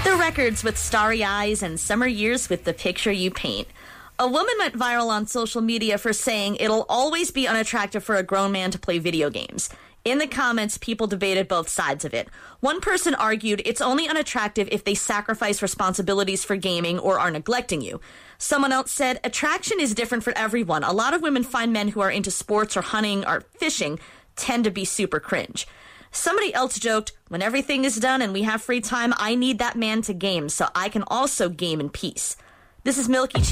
The records with starry eyes and summer years with the picture you paint. A woman went viral on social media for saying it'll always be unattractive for a grown man to play video games. In the comments, people debated both sides of it. One person argued it's only unattractive if they sacrifice responsibilities for gaming or are neglecting you. Someone else said attraction is different for everyone. A lot of women find men who are into sports or hunting or fishing tend to be super cringe. Somebody else joked, when everything is done and we have free time, I need that man to game so I can also game in peace. This is Milky